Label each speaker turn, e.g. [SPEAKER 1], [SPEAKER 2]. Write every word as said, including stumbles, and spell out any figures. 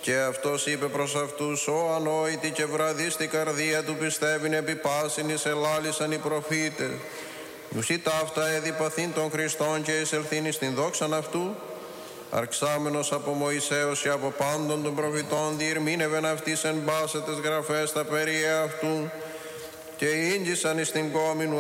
[SPEAKER 1] Και αυτός είπε προς αυτούς: «Ω ανόητοι και βραδείς στην καρδία του πιστεύειν επί πάσιν εις ελάλησαν οι προφήτες. Ουσί ταύτα έδιπαθήν των Χριστών και εισελθήν εις την δόξαν αυτού. Αρξάμενος από Μωυσέως και από πάντων των προφητών διερμήνευεν αυτής εν πάσαι τες γραφές τα περί εαυτού και ήγγισαν εις την κόμην